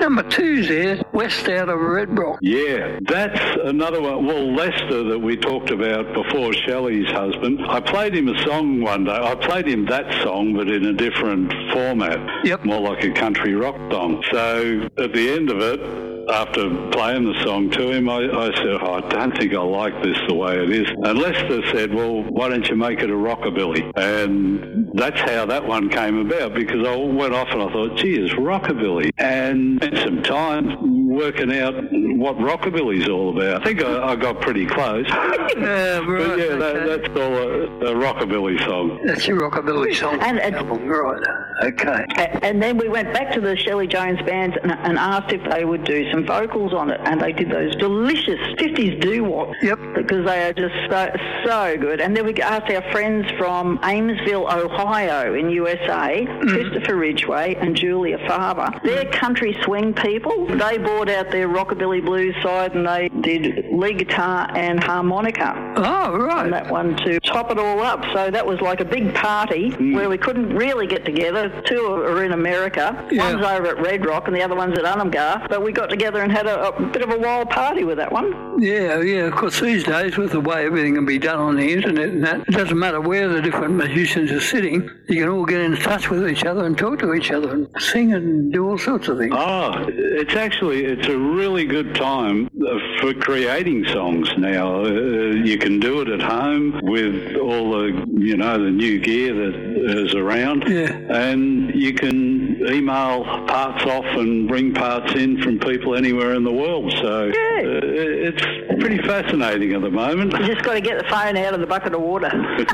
Number 2's there, West out of Red Rock. Yeah, that's another one. Well, Lester that we talked about before, Shelley's husband. I played him a song one day. I played him that song, but in a different format. Yep. More like a country rock song. So at the end of it, after playing the song to him, I said, I don't think I like this the way it is. And Lester said, well, why don't you make it a rockabilly? And that's how that one came about, because I went off and I thought, gee, it's rockabilly. And spent some time working out what rockabilly's all about. I think I got pretty close. Yeah, right. But yeah, okay. that's all a rockabilly song. That's your rockabilly song. And right. Okay. And then we went back to the Shelley Jones bands and asked if they would do some vocals on it, and they did those delicious 50s doo-wop. Yep. Because they are just so good. And then we asked our friends from Amesville, Ohio in USA, Christopher Ridgway and Julia Farber. They're country swing people. They brought out their rockabilly blues side and they did lead guitar and harmonica. Oh, right. On that one to top it all up. So that was like a big party where we couldn't really get together. Two are in America. Yeah. One's over at Red Rock and the other one's at Unumgar. But we got together and had a bit of a wild party with that one. Yeah. Of course, these days, with the way everything can be done on the internet and that, it doesn't matter where the different musicians are sitting, you can all get in touch with each other and talk to each other and sing and do all sorts of things. It's a really good time for creating songs now. You can do it at home with all the new gear that is around. Yeah. And you can email parts off and bring parts in from people anywhere in the world. So it's pretty fascinating at the moment. You just got to get the phone out of the bucket of water.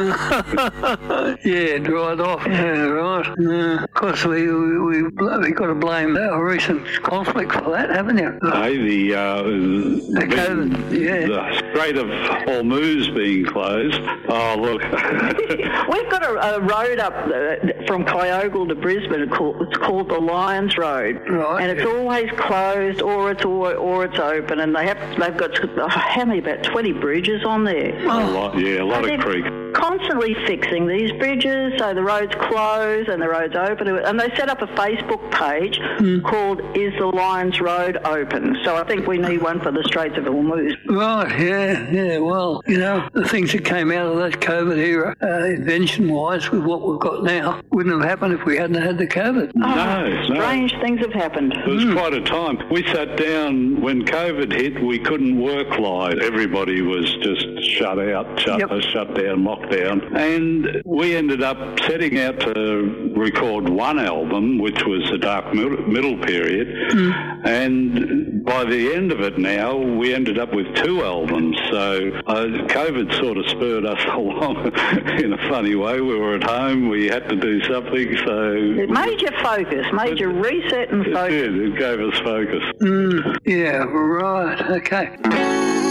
Yeah, dry it off. Yeah, right. Of course, we got to blame our recent conflict for that, haven't you? Hey, the COVID, the Strait of Hormuz being closed. Oh, look. We've got a road up from Kyogle to Brisbane. It's called the Lions Road, right? And it's always closed or it's open. And they've got how many? About 20 bridges on there. A lot of creeks. Constantly fixing these bridges, so the road's closed and the road's open. And they set up a Facebook page called "Is the Lions Road Open?" So I think we need one for the Straits of Hormuz. Right, yeah. Well, the things that came out of that COVID era, invention-wise, with what we've got now, wouldn't have happened if we hadn't had the COVID. No. Strange things have happened. It was quite a time. We sat down when COVID hit. We couldn't work live. Everybody was just shut out, shut down, locked down. And we ended up setting out to record one album, which was the Dark Middle Period. And by the end of it now, we ended up with 2 albums. So COVID sort of spurred us along in a funny way. We were at home. We had to do something. So it made you focus, made you reset and focus. It gave us focus. Yeah, right. Okay.